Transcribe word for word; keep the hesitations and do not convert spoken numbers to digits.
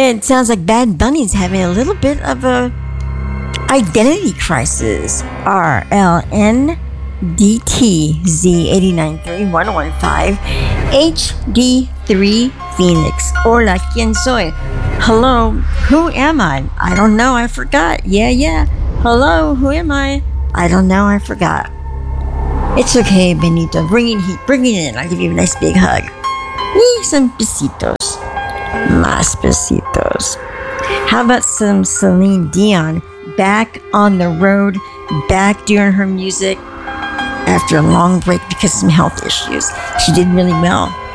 It sounds like Bad Bunny's having a little bit of a identity crisis. R L N D T Z eight nine three one one five H D three Phoenix. Hola, ¿quién soy? Hello, who am I? I don't know, I forgot. Yeah, yeah. Hello, who am I? I don't know, I forgot. It's okay, Benito. Bring it heat, bring it in. I'll give you a nice big hug. Y some besitos. Más besitos. How about some Celine Dion? Back on the road, back doing her music after a long break because of some health issues. She did really well.